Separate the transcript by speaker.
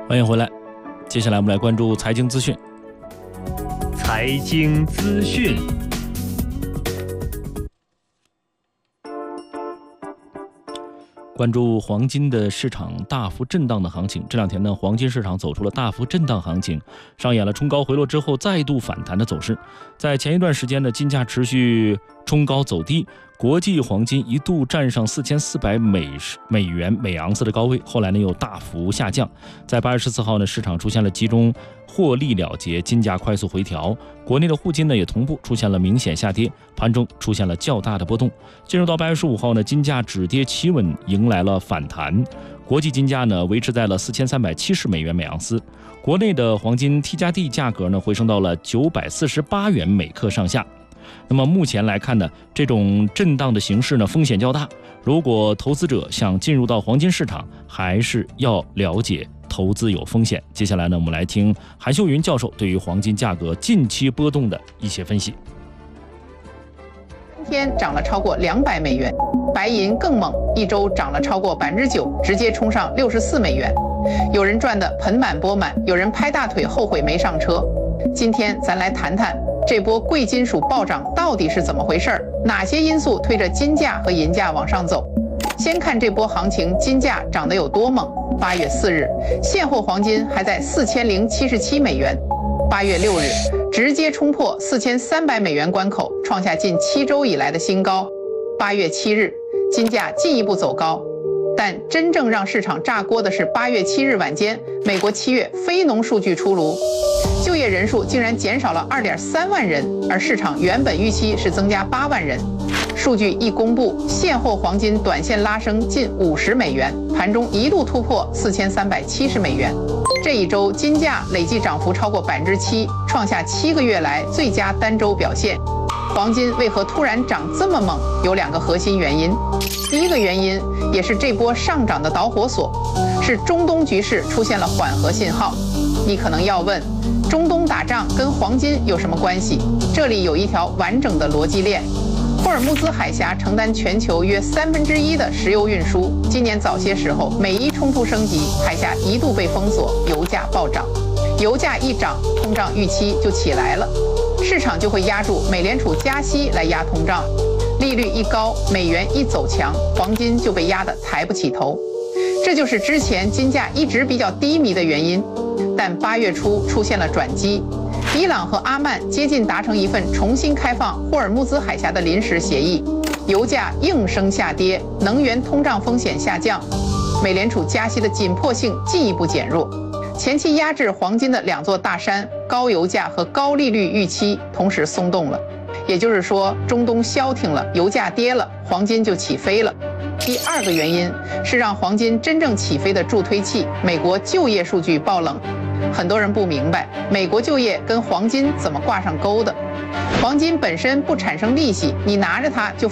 Speaker 1: 欢迎回来，接下来我们来关注财经资讯。
Speaker 2: 财经资讯，
Speaker 1: 关注黄金的市场大幅震荡的行情。这两天呢，黄金市场走出了大幅震荡行情，上演了冲高回落之后再度反弹的走势。在前一段时间呢，金价持续冲高走低，国际黄金一度站上4400美元每盎司的高位，后来呢又大幅下降。在8月14号呢，市场出现了集中获利了结，金价快速回调，国内的沪金呢也同步出现了明显下跌，盘中出现了较大的波动。进入到8月15号呢，金价止跌企稳，迎来了反弹。国际金价呢维持在了4370美元每盎司，国内的黄金 T 加 D 价格呢回升到了948元每克上下。那么目前来看呢，这种震荡的形势呢风险较大，如果投资者想进入到黄金市场，还是要了解投资有风险。接下来呢，我们来听韩秀云教授对于黄金价格近期波动的一些分析。
Speaker 3: 今天涨了超过200美元，白银更猛，一周涨了超过9%，直接冲上64美元。有人赚得盆满钵满，有人拍大腿后悔没上车。今天咱来谈谈这波贵金属暴涨到底是怎么回事儿？哪些因素推着金价和银价往上走？先看这波行情，金价涨得有多猛。8月4日，现货黄金还在4077美元。8月6日，直接冲破4300美元关口，创下近7周以来的新高。8月7日，金价进一步走高。但真正让市场炸锅的是8月7日晚间，美国7月非农数据出炉，就业人数竟然减少了2.3万人，而市场原本预期是增加8万人。数据一公布，现货黄金短线拉升近50美元，盘中一度突破4370美元。这一周金价累计涨幅超过7%，创下7个月来最佳单周表现。黄金为何突然涨这么猛？有2个核心原因。第一个原因，也是这波上涨的导火索，是中东局势出现了缓和信号。你可能要问，中东打仗跟黄金有什么关系？这里有一条完整的逻辑链。霍尔木兹海峡承担全球约1/3的石油运输，今年早些时候，美伊冲突升级，海峡一度被封锁，油价暴涨。油价一涨，通胀预期就起来了，市场就会压住美联储加息来压通胀。利率一高，美元一走强，黄金就被压得抬不起头。这就是之前金价一直比较低迷的原因。但8月初出现了转机，伊朗和阿曼接近达成一份重新开放霍尔木兹海峡的临时协议，油价应声下跌，能源通胀风险下降，美联储加息的紧迫性进一步减弱。前期压制黄金的2座大山，高油价和高利率预期同时松动了。也就是说，中东消停了，油价跌了，黄金就起飞了。第2个原因是让黄金真正起飞的助推器——美国就业数据爆冷。很多人不明白，美国就业跟黄金怎么挂上钩的？黄金本身不产生利息，你拿着它就